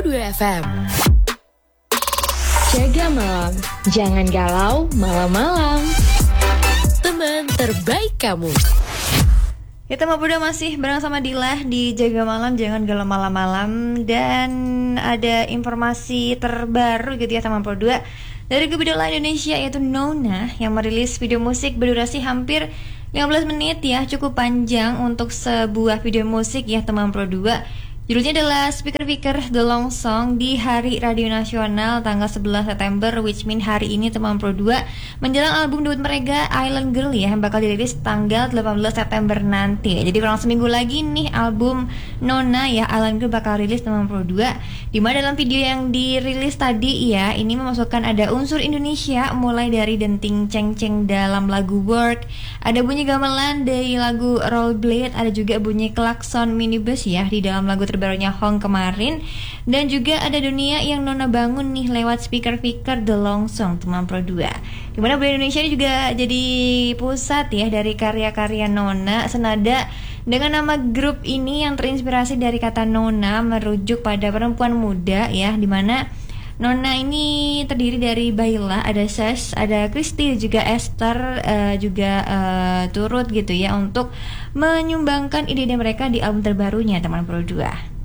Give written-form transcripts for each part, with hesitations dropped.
102 FM. Jaga malam, jangan galau malam-malam. Teman terbaik kamu. Kita udah masih bareng sama Dila di Jaga Malam, jangan galau malam-malam. Dan ada informasi terbaru gitu ya teman Pro 2 dari grup idola Indonesia yaitu Nona yang merilis video musik berdurasi hampir 15 menit ya, cukup panjang untuk sebuah video musik ya teman Pro 2. Judulnya adalah Speaker The Long Song di Hari Radio Nasional tanggal 11 September, which mean hari ini teman Pro 2 menjelang album debut mereka Island Girl ya, yang bakal dirilis tanggal 18 September nanti. Jadi kurang seminggu lagi nih album Nona ya, Island Girl bakal rilis teman Pro 2. Dimana dalam video yang dirilis tadi ya, ini memasukkan ada unsur Indonesia mulai dari denting ceng-ceng dalam lagu Work, ada bunyi gamelan dari lagu Rollerblade, ada juga bunyi klakson minibus ya di dalam lagu terbarunya Hong kemarin, dan juga ada dunia yang Nona bangun nih lewat speaker The Long Song teman Pro 2. Dimana budaya Indonesia ini juga jadi pusat ya dari karya-karya Nona, senada dengan nama grup ini yang terinspirasi dari kata Nona merujuk pada perempuan muda ya, dimana Nona ini terdiri dari Baila, ada Sash, ada Kristi, juga Esther juga turut gitu ya untuk menyumbangkan ide-ide mereka di album terbarunya teman Pro 2.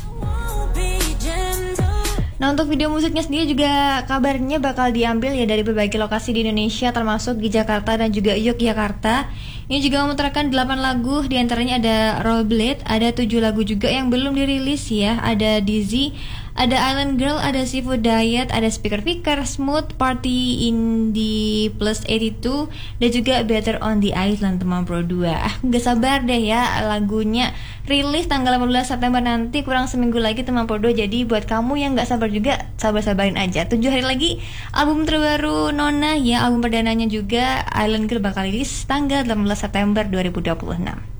Nah untuk video musiknya sendiri juga kabarnya bakal diambil ya dari berbagai lokasi di Indonesia termasuk di Jakarta dan juga Yogyakarta. Ini juga memutarkan 8 lagu, diantaranya ada Rollerblade, ada 7 lagu juga yang belum dirilis ya, ada Dizzy, ada Island Girl, ada Seafood Diet, ada Speaker Smooth, Party in the Plus 82, dan juga Better on the Island teman Pro 2. Gak sabar deh ya lagunya rilis tanggal 18 September nanti, kurang seminggu lagi teman Pro 2. Jadi buat kamu yang gak sabar juga, sabar-sabarin aja. 7 hari lagi album terbaru Nona ya, album perdananya juga Island Girl bakal rilis tanggal 18 September 2026.